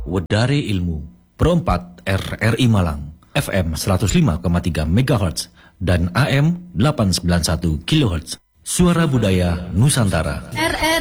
Wedare Ilmu, Pro 4 RRI Malang, FM 105,3 MHz dan AM 891 kHz. Suara Budaya Nusantara.